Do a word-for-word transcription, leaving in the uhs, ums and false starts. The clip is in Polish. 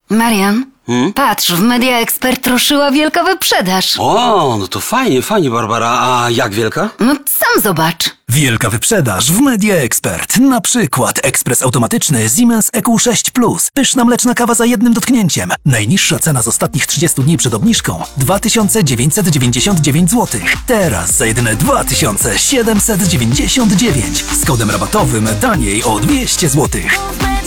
Marian, Hmm? patrz, w Media Expert ruszyła wielka wyprzedaż. O, no to fajnie, fajnie, Barbara. A jak wielka? No sam zobacz. Wielka wyprzedaż w Media Expert. Na przykład ekspres automatyczny Siemens E Q sześć plus. Pyszna mleczna kawa za jednym dotknięciem. Najniższa cena z ostatnich trzydziestu dni przed obniżką dwa tysiące dziewięćset dziewięćdziesiąt dziewięć złotych. Teraz za jedyne dwa tysiące siedemset dziewięćdziesiąt dziewięć. Z kodem rabatowym taniej o dwieście złotych.